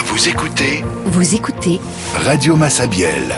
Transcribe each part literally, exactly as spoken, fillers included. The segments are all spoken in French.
Vous écoutez Vous écoutez Radio Massabielle.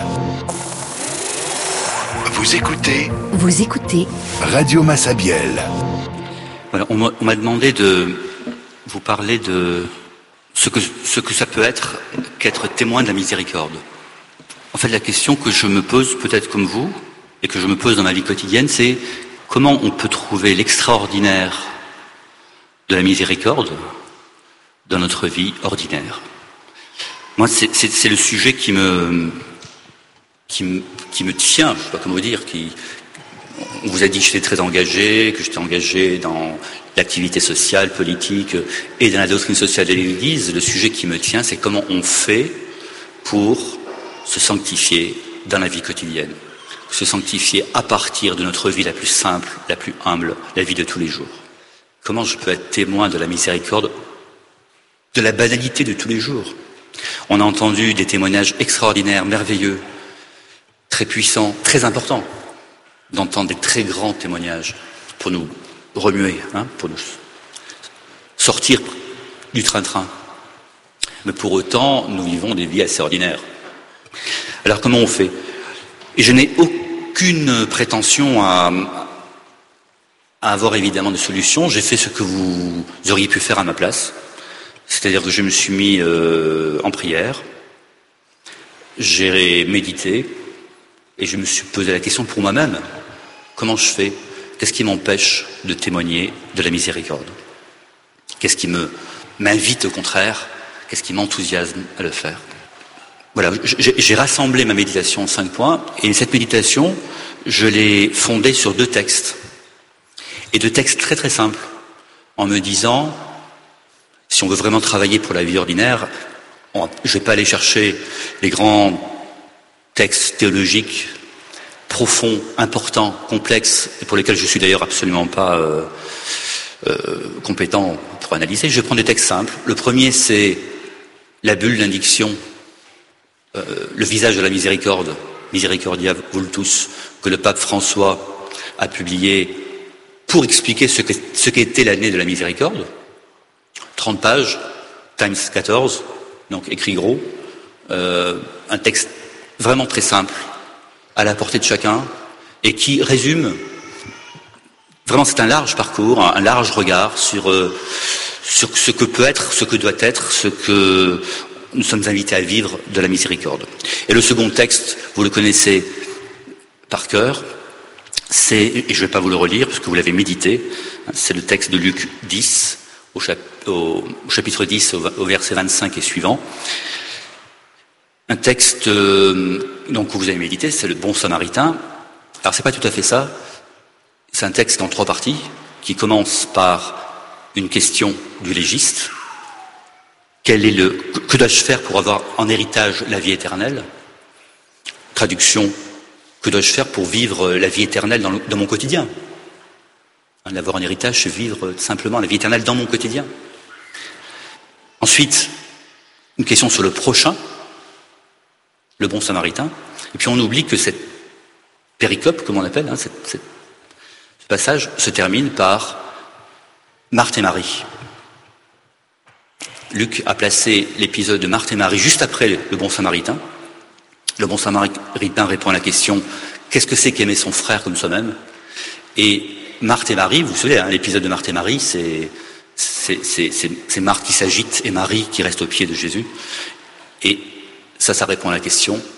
Vous écoutez Vous écoutez Radio Massabielle. Voilà, on m'a, on m'a demandé de vous parler de ce que, ce que ça peut être qu'être témoin de la miséricorde. En fait, la question que je me pose, peut-être comme vous, et que je me pose dans ma vie quotidienne, c'est comment on peut trouver l'extraordinaire de la miséricorde dans notre vie ordinaire. Moi, c'est, c'est, c'est le sujet qui me, qui me, qui me tient, je ne sais pas comment vous dire, qui, on vous a dit que j'étais très engagé, que j'étais engagé dans l'activité sociale, politique et dans la doctrine sociale de l'Église. Le sujet qui me tient, c'est comment on fait pour se sanctifier dans la vie quotidienne, se sanctifier à partir de notre vie la plus simple, la plus humble, la vie de tous les jours. Comment je peux être témoin de la miséricorde, de la banalité de tous les jours. On a entendu des témoignages extraordinaires, merveilleux, très puissants, très importants, d'entendre des très grands témoignages pour nous remuer, hein, pour nous sortir du train-train. Mais pour autant, nous vivons des vies assez ordinaires. Alors comment on fait ? Et je n'ai aucune prétention à, à avoir évidemment de solutions. J'ai fait ce que vous auriez pu faire à ma place. C'est-à-dire que je me suis mis euh, en prière, j'ai médité, et je me suis posé la question pour moi-même. Comment je fais ? Qu'est-ce qui m'empêche de témoigner de la miséricorde ? Qu'est-ce qui me, m'invite au contraire ? Qu'est-ce qui m'enthousiasme à le faire ? Voilà, j'ai, j'ai rassemblé ma méditation en cinq points, et cette méditation, je l'ai fondée sur deux textes. Et deux textes très très simples, en me disant, si on veut vraiment travailler pour la vie ordinaire, on, je ne vais pas aller chercher les grands textes théologiques profonds, importants, complexes, et pour lesquels je suis d'ailleurs absolument pas euh, euh, compétent pour analyser. Je vais prendre des textes simples. Le premier, c'est la bulle d'indiction, euh, le visage de la miséricorde, Misericordia Vultus, que le pape François a publié pour expliquer ce, que, ce qu'était l'année de la miséricorde. trente pages, times quatorze, donc écrit gros, euh, un texte vraiment très simple, à la portée de chacun, et qui résume, vraiment c'est un large parcours, un, un large regard sur, euh, sur ce que peut être, ce que doit être, ce que nous sommes invités à vivre de la miséricorde. Et le second texte, vous le connaissez par cœur, c'est, et je ne vais pas vous le relire, parce que vous l'avez médité, c'est le texte de Luc dix, Au, chap- au, au chapitre dix, au, au verset vingt-cinq et suivant. Un texte euh, donc, que vous avez médité, c'est le bon samaritain. Alors c'est pas tout à fait ça. C'est un texte en trois parties qui commence par une question du légiste. Quel est le, que, que dois-je faire pour avoir en héritage la vie éternelle ? Traduction, que dois-je faire pour vivre la vie éternelle dans, le, dans mon quotidien ? D'avoir un héritage, c'est vivre simplement la vie éternelle dans mon quotidien. Ensuite, une question sur le prochain, le bon samaritain. Et puis on oublie que cette péricope, comme on appelle, hein, cette, cette, ce passage se termine par Marthe et Marie. Luc a placé l'épisode de Marthe et Marie juste après le bon samaritain. Le bon samaritain répond à la question « Qu'est-ce que c'est qu'aimer son frère comme soi-même » Et Marthe et Marie, vous vous souvenez, hein, l'épisode de Marthe et Marie, c'est, c'est, c'est, c'est, c'est Marthe qui s'agite et Marie qui reste au pied de Jésus. Et ça, ça répond à la question,